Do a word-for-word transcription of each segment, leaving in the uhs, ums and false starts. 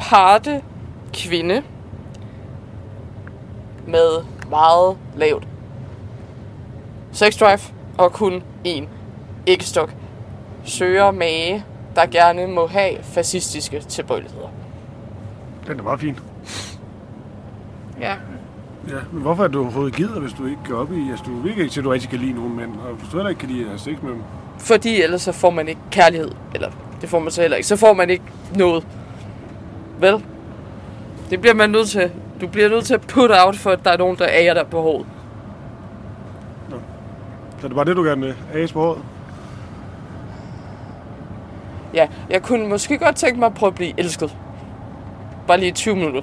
aparte kvinde med meget lavt sex drive og kun én ægstok søger mage, der gerne må have fascistiske tilbøjeligheder. Den er bare fin. Ja. Ja, men hvorfor er du overhovedet gider, hvis du ikke går op i... Altså, du virker ikke til, at du rigtig kan lide nogen mænd, og hvis du heller ikke kan lide at have sex med dem. Fordi ellers så får man ikke kærlighed. Eller, det får man så heller ikke. Så får man ikke noget. Vel? Det bliver man nødt til. Du bliver nødt til at put out, for at der er nogen, der æger dig på håret. Nå. Så det var det, du gerne vil? Æges på håret? Ja, jeg kunne måske godt tænke mig at prøve at blive elsket. Bare lige tyve minutter.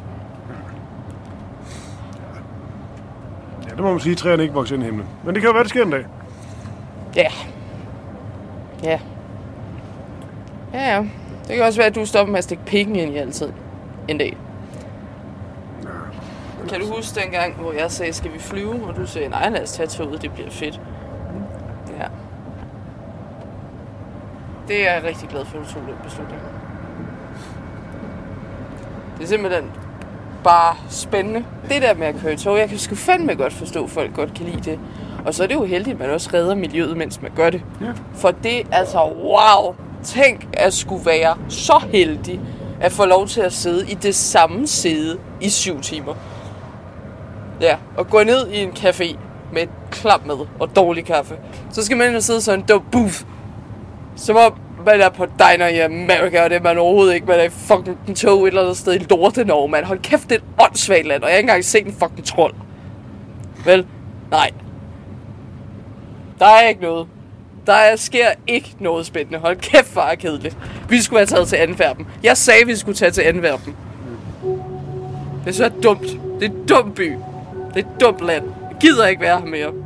Ja, det må man sige, at træerne ikke vokser ind i himlen. Men det kan jo være, det sker en dag. Ja. Ja. Ja, ja. Det kan også være, at du stopper med at stikke pikken ind i altid. En dag. Ja. Kan du huske dengang, hvor jeg sagde, skal vi flyve? Og du sagde, nej, lad os tage toget, det bliver fedt. Ja. Det er jeg rigtig glad for, at du tog den beslutning. Det er simpelthen bare spændende. Det der med at køre i tog, jeg kan sgu fandme godt forstå, at folk godt kan lide det. Og så er det jo heldigt, at man også redder miljøet, mens man gør det. Ja. For det, altså, wow! Tænk at skulle være så heldig at få lov til at sidde i det samme sæde i syv timer. Ja, og gå ned i en café med et klap med og dårlig kaffe. Så skal man ind og sidde sådan en dum booth. Som om man er på diner i Amerika, og det er man overhovedet ikke. Man er i fucking tog et eller andet sted i Lortenov, man. Hold kæft, det er et åndssvagt land, og jeg har ikke engang set en fucking trold. Vel? Nej. Der er ikke noget. Der er, sker ikke noget spændende. Hold kæft, hvor er kedeligt. Vi skulle have taget til Antwerpen. Jeg sagde, vi skulle tage til Antwerpen. Det er så dumt. Det er et dumt by. Det er et dumt land. Jeg gider ikke være her mere.